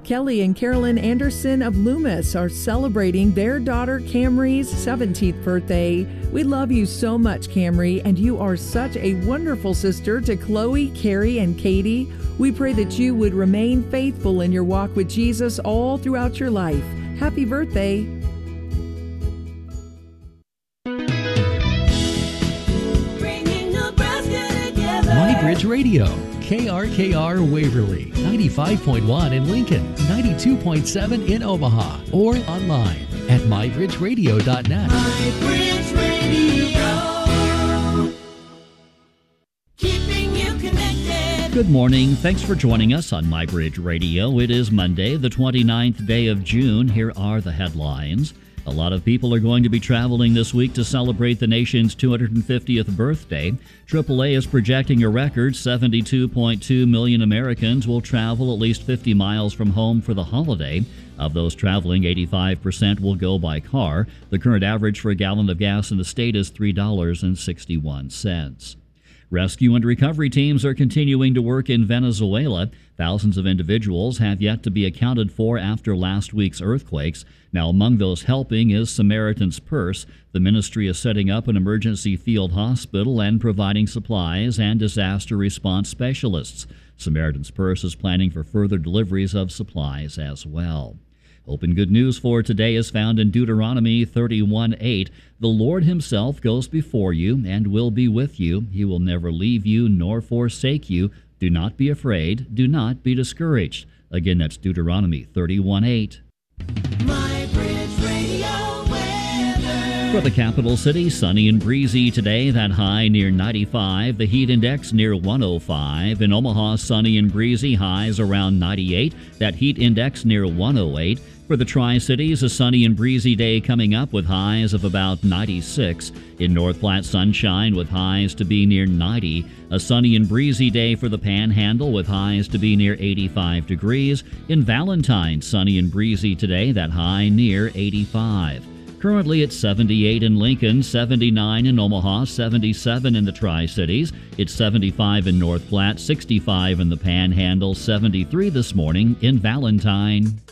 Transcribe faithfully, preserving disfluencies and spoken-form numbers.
Kelly and Carolyn Anderson of Loomis are celebrating their daughter Camry's seventeenth birthday. We love you so much, Camry, and you are such a wonderful sister to Chloe, Carrie, and Katie. We pray that you would remain faithful in your walk with Jesus all throughout your life. Happy birthday. MyBridge Radio, K R K R Waverly, ninety-five point one in Lincoln, ninety-two point seven in Omaha, or online at my bridge radio dot net. MyBridge Radio, keeping you connected. Good morning. Thanks for joining us on MyBridge Radio. It is Monday, the twenty-ninth day of June. Here are the headlines. A lot of people are going to be traveling this week to celebrate the nation's two hundred fiftieth birthday. triple A is projecting a record seventy-two point two million Americans will travel at least fifty miles from home for the holiday. Of those traveling, eighty-five percent will go by car. The current average for a gallon of gas in the state is three dollars and sixty-one cents. Rescue and recovery teams are continuing to work in Venezuela. Thousands of individuals have yet to be accounted for after last week's earthquakes. Now, among those helping is Samaritan's Purse. The ministry is setting up an emergency field hospital and providing supplies and disaster response specialists. Samaritan's Purse is planning for further deliveries of supplies as well. Hope and good news for today is found in Deuteronomy thirty-one eight. The Lord himself goes before you and will be with you. He will never leave you nor forsake you. Do not be afraid. Do not be discouraged. Again, that's Deuteronomy thirty-one eight. MyBridge Radio weather. For the capital city, sunny and breezy today. That high near ninety-five. The heat index near one oh five. In Omaha, sunny and breezy. Highs around ninety-eight. That heat index near one oh eight. For the Tri-Cities, a sunny and breezy day coming up with highs of about ninety-six. In North Platte, sunshine with highs to be near ninety. A sunny and breezy day for the Panhandle with highs to be near eighty-five degrees. In Valentine, sunny and breezy today, that high near eighty-five. Currently it's seventy-eight in Lincoln, seventy-nine in Omaha, seventy-seven in the Tri-Cities. It's seventy-five in North Platte, sixty-five in the Panhandle, seventy-three this morning in Valentine.